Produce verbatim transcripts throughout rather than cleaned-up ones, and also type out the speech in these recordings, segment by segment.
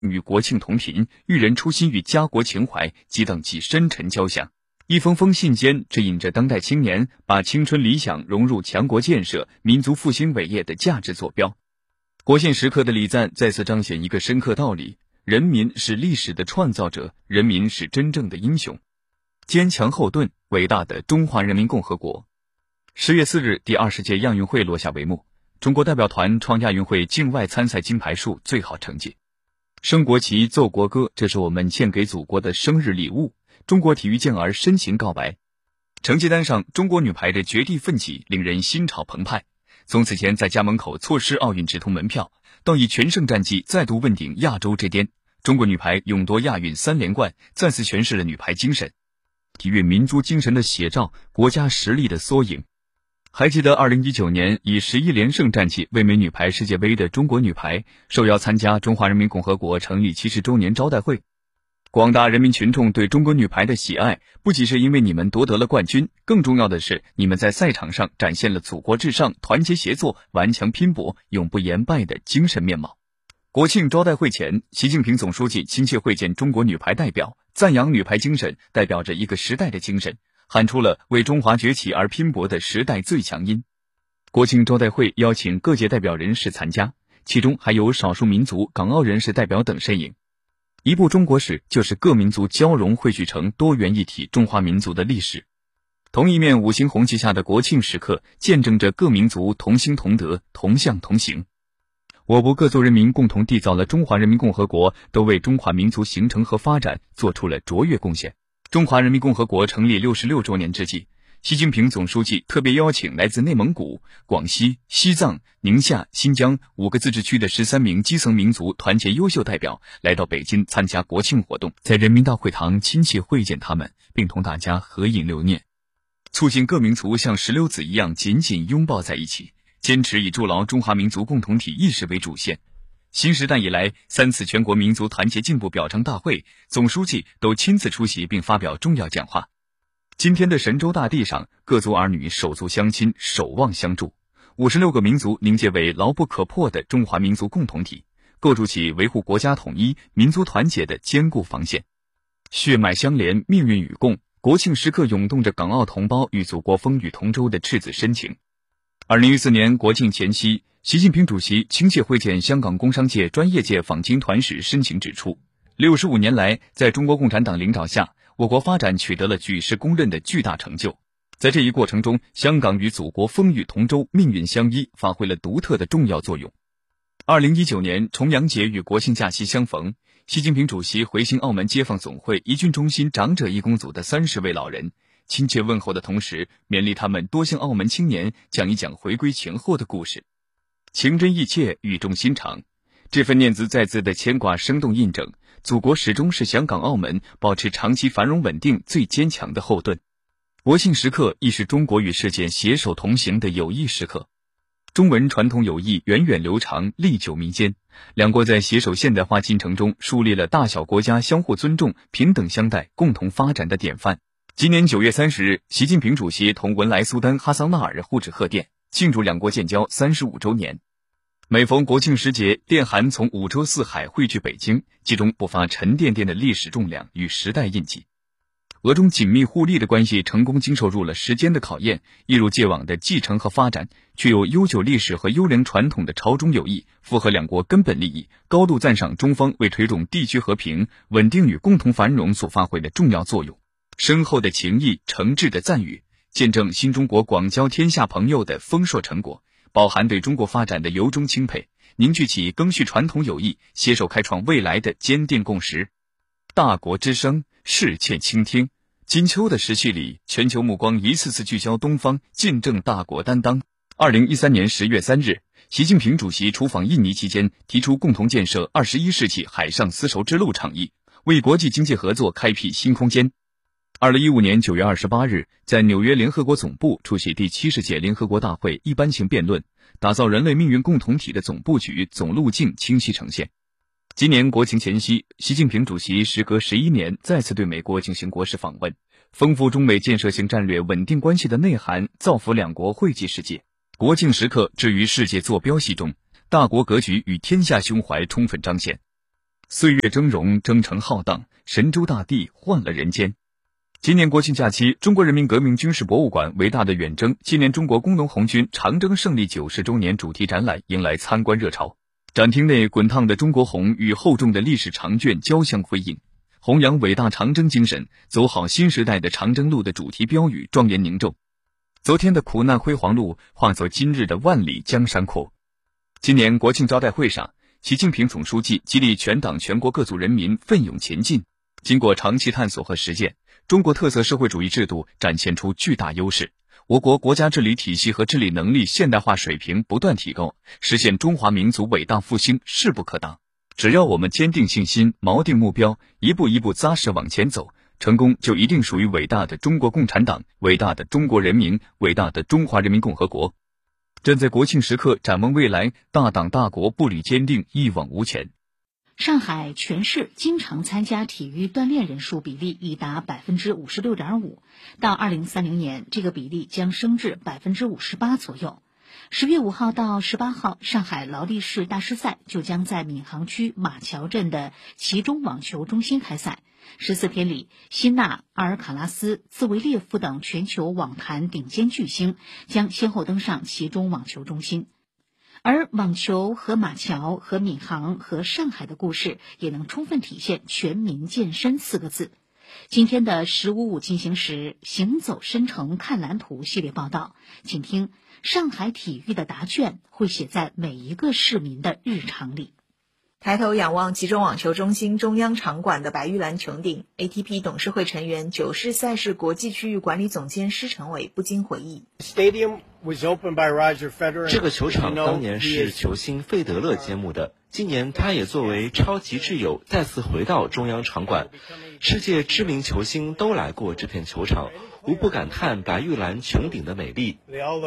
与国庆同频，育人初心与家国情怀激荡起深沉交响。一封封信间指引着当代青年把青春理想融入强国建设、民族复兴伟业的价值坐标。国庆时刻的礼赞再次彰显一个深刻道理：人民是历史的创造者，人民是真正的英雄。坚强后盾，伟大的中华人民共和国。十月四日，第二十届亚运会落下帷幕，中国代表团创亚运会境外参赛金牌数最好成绩。升国旗、奏国歌，这是我们献给祖国的生日礼物。中国体育健儿深情告白。成绩单上，中国女排的绝地奋起令人心潮澎湃。从此前在家门口错失奥运直通门票，到以全胜战绩再度问鼎亚洲之巅，中国女排勇夺亚运三连冠，再次诠释了女排精神。体育民族精神的写照，国家实力的缩影。还记得二零一九年以十一连胜战绩卫冕女排世界杯的中国女排受邀参加中华人民共和国成立七十周年招待会。广大人民群众对中国女排的喜爱，不仅是因为你们夺得了冠军，更重要的是你们在赛场上展现了祖国至上、团结协作、顽强拼搏、永不言败的精神面貌。国庆招待会前，习近平总书记亲切会见中国女排代表，赞扬女排精神代表着一个时代的精神，喊出了为中华崛起而拼搏的时代最强音。国庆招待会邀请各界代表人士参加，其中还有少数民族、港澳人士代表等身影。一部中国史，就是各民族交融汇聚成多元一体中华民族的历史。同一面五星红旗下的国庆时刻，见证着各民族同心同德、同向同行。我国各族人民共同缔造了中华人民共和国，都为中华民族形成和发展做出了卓越贡献。中华人民共和国成立六十六周年之际，习近平总书记特别邀请来自内蒙古、广西、西藏、宁夏、新疆五个自治区的十三名基层民族团结优秀代表来到北京参加国庆活动，在人民大会堂亲切会见他们，并同大家合影留念，促进各民族像石榴籽一样紧紧拥抱在一起，坚持以筑牢中华民族共同体意识为主线。新时代以来，三次全国民族团结进步表彰大会，总书记都亲自出席并发表重要讲话。今天的神州大地上，各族儿女手足相亲，守望相助，五十六个民族凝结为牢不可破的中华民族共同体，构筑起维护国家统一、民族团结的坚固防线。血脉相连，命运与共，国庆时刻涌动着港澳同胞与祖国风雨同舟的赤子深情。二零一四年国庆前夕，习近平主席亲切会见香港工商界、专业界访京团时深情指出，六十五年来，在中国共产党领导下，我国发展取得了举世公认的巨大成就。在这一过程中，香港与祖国风雨同舟、命运相依，发挥了独特的重要作用。二零一九年重阳节与国庆假期相逢，习近平主席回信澳门街坊总会一郡中心长者义工组的三十位老人，亲切问候的同时，勉励他们多向澳门青年讲一讲回归前后的故事。情真意切，语重心长，这份念兹在兹的牵挂生动印证，祖国始终是香港澳门保持长期繁荣稳定最坚强的后盾。国庆时刻亦是中国与世界携手同行的友谊时刻。中文传统友谊源远流长，历久弥坚，两国在携手现代化进程中树立了大小国家相互尊重、平等相待、共同发展的典范。今年九月三十日，习近平主席同文莱苏丹哈桑纳尔互致贺电，庆祝两国建交三十五周年。每逢国庆时节，电函从五洲四海汇聚北京，其中不乏沉甸甸的历史重量与时代印记。俄中紧密互利的关系成功经受住了时间的考验，一如既往的继承和发展，具有悠久历史和优良传统的朝中友谊，符合两国根本利益，高度赞赏中方为推动地区和平、稳定与共同繁荣所发挥的重要作用。深厚的情谊、诚挚的赞誉，见证新中国广交天下朋友的丰硕成果，饱含对中国发展的由衷钦佩，凝聚起赓续传统友谊、携手开创未来的坚定共识。大国之声，世切倾听。金秋的时期里，全球目光一次次聚焦东方，见证大国担当。二零一三年十月三日，习近平主席出访印尼期间，提出共同建设二十一世纪海上丝绸之路倡议，为国际经济合作开辟新空间。二零一五年九月二十八日，在纽约联合国总部出席第七十届联合国大会一般性辩论，打造人类命运共同体的总布局、总路径清晰呈现。今年国庆前夕，习近平主席时隔十一年再次对美国进行国事访问，丰富中美建设性战略稳定关系的内涵，造福两国惠济世界。国庆时刻置于世界坐标系中，大国格局与天下胸怀充分彰显。 岁月峥嵘，征程浩荡，神州大地换了人间。今年国庆假期，中国人民革命军事博物馆伟大的远征纪念中国工农红军长征胜利九十周年主题展览迎来参观热潮。展厅内滚烫的中国红与厚重的历史长卷交相辉映，弘扬伟大长征精神，走好新时代的长征路的主题标语庄严凝重。昨天的苦难辉煌路化作今日的万里江山阔。今年国庆招待会上，习近平总书记激励全党全国各族人民奋勇前进。经过长期探索和实践，中国特色社会主义制度展现出巨大优势，我国国家治理体系和治理能力现代化水平不断提高，实现中华民族伟大复兴势不可挡。只要我们坚定信心，锚定目标，一步一步扎实往前走，成功就一定属于伟大的中国共产党，伟大的中国人民，伟大的中华人民共和国。站在国庆时刻展望未来，大党大国步履坚定，一往无前。 上海全市经常参加体育锻炼人数比例已达 百分之五十六点五， 到二零三零年，这个比例将升至 百分之五十八 左右。十月五号到十八号，上海劳力士大师赛就将在闵行区马桥镇的其中网球中心开赛。十四天里，辛纳、阿尔卡拉斯、兹维列夫等全球网坛顶尖巨星将先后登上其中网球中心。而网球和马桥和闵行和上海的故事，也能充分体现全民健身四个字。今天的十五五进行时，行走申城看蓝图系列报道，请听上海体育的答卷会写在每一个市民的日常里。 抬头仰望其中网球中心中央场馆的白玉兰穹顶， A T P 董事会成员、九世赛事国际区域管理总监施成伟不禁回忆， 这个球场当年是球星费德勒揭幕的，今年他也作为超级挚友再次回到中央场馆，世界知名球星都来过这片球场，无不感叹白玉兰穹顶的美丽。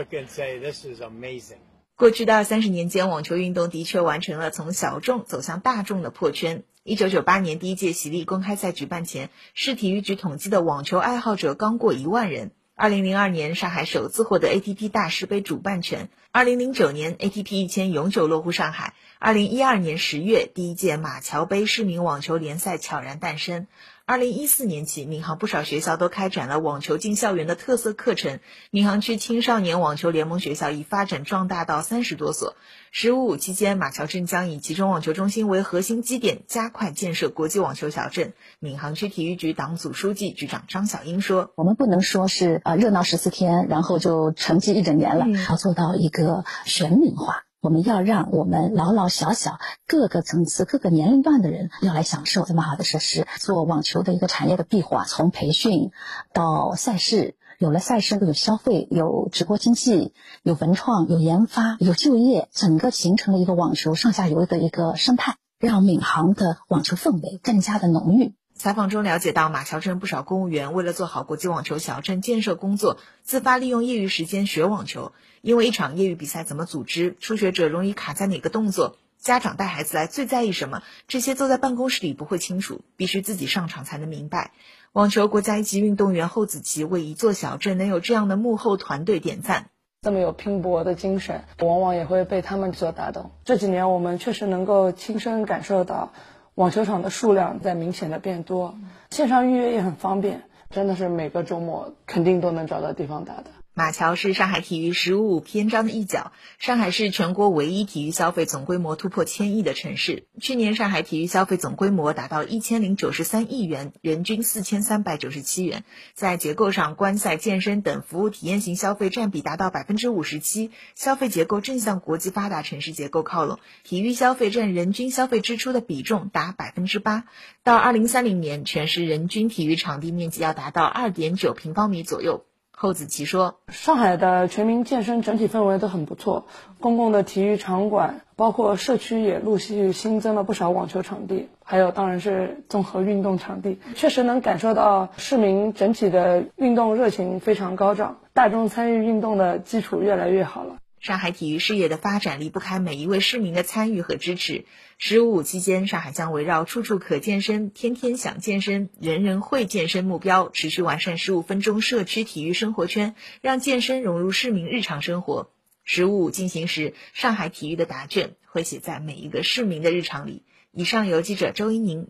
过去的三十年间，网球运动的确完成了从小众走向大众的破圈。一九九八年第一届喜力公开赛举办前，市体育局统计的网球爱好者刚过一万人。二零零二年，上海首次获得 A T P 大师杯主办权。二零零九年 ，A T P 一千永久落户上海。二零一二年十月，第一届马桥杯市民网球联赛悄然诞生。二零一四年起，闵行不少学校都开展了网球进校园的特色课程。闵行区青少年网球联盟学校已发展壮大到三十多所。十五五期间，马桥镇将以其中网球中心为核心基点，加快建设国际网球小镇。闵行区体育局党组书记、局长张小英说：“ 我们不能说是呃热闹十四天，然后就沉寂一整年了，要做到一个全民化。”我们要让我们老老小小各个层次各个年龄段的人要来享受这么好的设施，做网球的一个产业的闭环，从培训到赛事，有了赛事有消费，有直播经济，有文创，有研发，有就业，整个形成了一个网球上下游的一个生态，让闵行的网球氛围更加的浓郁。 采访中了解到，马桥镇不少公务员为了做好国际网球小镇建设工作，自发利用业余时间学网球。因为一场业余比赛怎么组织，初学者容易卡在哪个动作，家长带孩子来最在意什么，这些坐在办公室里不会清楚，必须自己上场才能明白。网球国家一级运动员侯子琪为一座小镇能有这样的幕后团队点赞。 这么有拼搏的精神，往往也会被他们所打动。这几年我们确实能够亲身感受到网球场的数量在明显的变多，线上预约也很方便，真的是每个周末肯定都能找到地方打的。 马桥是上海体育十五五篇章的一角，上海是全国唯一体育消费总规模突破千亿的城市。去年上海体育消费总规模达到一千零九十三亿元，人均四千三百九十七元。在结构上，观赛、健身等服务体验型消费占比达到 百分之五十七， 消费结构正向国际发达城市结构靠拢。体育消费占人均消费支出的比重达 百分之八。到二零三零年，全市人均体育场地面积要达到 二点九平方米左右。侯子琪说， 上海的全民健身整体氛围都很不错，公共的体育场馆包括社区也陆续新增了不少网球场地，还有当然是综合运动场地，确实能感受到市民整体的运动热情非常高涨，大众参与运动的基础越来越好了。 上海体育事业的发展离不开每一位市民的参与和支持。十五五期间，上海将围绕处处可健身、天天想健身、人人会健身目标，持续完善十五分钟社区体育生活圈，让健身融入市民日常生活。十五五进行时，上海体育的答卷会写在每一个市民的日常里。 以上由记者周一宁